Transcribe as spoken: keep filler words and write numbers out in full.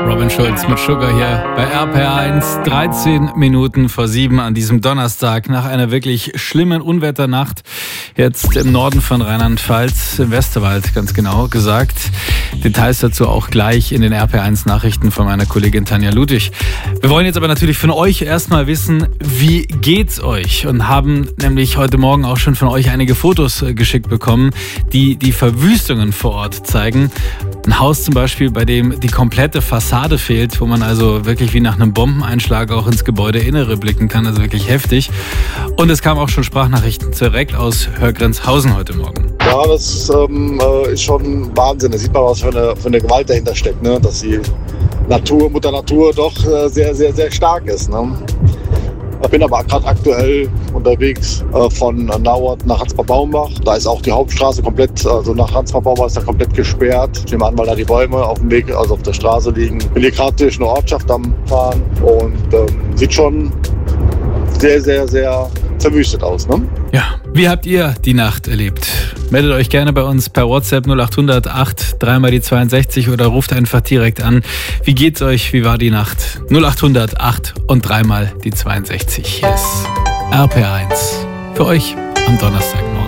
Robin Schulz mit Sugar hier bei R P R eins, dreizehn Minuten vor sieben an diesem Donnerstag nach einer wirklich schlimmen Unwetternacht. Jetzt im Norden von Rheinland-Pfalz, im Westerwald ganz genau gesagt. Details dazu auch gleich in den R P R eins Nachrichten von meiner Kollegin Tanja Ludwig. Wir wollen jetzt aber natürlich von euch erstmal wissen, wie geht's euch? Und haben nämlich heute Morgen auch schon von euch einige Fotos geschickt bekommen, die die Verwüstungen vor Ort zeigen. Ein Haus zum Beispiel, bei dem die komplette Fassade fehlt, wo man also wirklich wie nach einem Bombeneinschlag auch ins Gebäudeinnere blicken kann. Also wirklich heftig. Und es kamen auch schon Sprachnachrichten direkt aus Hörgrenzhausen heute Morgen. Ja, das ähm, ist schon Wahnsinn. Da sieht man, was für eine, für eine Gewalt dahinter steckt, ne? Dass die Natur, Mutter Natur doch äh, sehr, sehr, sehr stark ist. Ne? Ich bin aber gerade aktuell unterwegs äh, von Nauert nach Hansbach-Baumbach. Da ist auch die Hauptstraße komplett, also nach Hansbach-Baumbach ist da komplett gesperrt. Ich nehme an, weil da die Bäume auf dem Weg, also auf der Straße liegen. Ich bin hier gerade durch eine Ortschaft am Fahren und ähm, sieht schon sehr, sehr, sehr verwüstet aus. Ne? Ja, wie habt ihr die Nacht erlebt? Meldet euch gerne bei uns per WhatsApp null acht hundert acht dreimal die zweiundsechzig oder ruft einfach direkt an. Wie geht's euch? Wie war die Nacht? null acht hundert acht und dreimal die zweiundsechzig. Hier ist R P R eins für euch am Donnerstagmorgen.